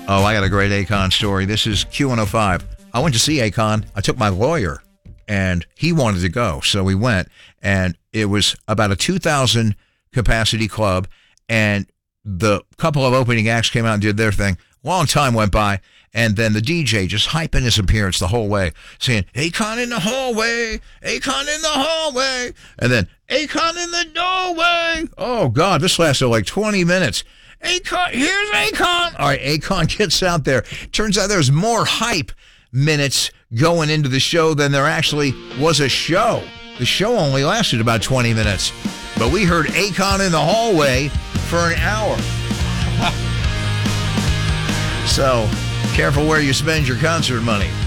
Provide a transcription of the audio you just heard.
Oh, I got a great Akon story. This is Q105. I went to see Akon. I took my lawyer, and he wanted to go. So we went, and it was about a 2,000 capacity club, and the couple of opening acts came out and did their thing. Long time went by, and then the DJ just hyping his appearance the whole way, saying, Akon in the hallway, Akon in the hallway, and then Akon in the doorway. Oh, God, this lasted like 20 minutes. Akon, here's Akon. All right, Akon gets out there. Turns out there's more hype minutes going into the show than there actually was a show. The show only lasted about 20 minutes. But we heard Akon in the hallway for an hour. So, careful where you spend your concert money.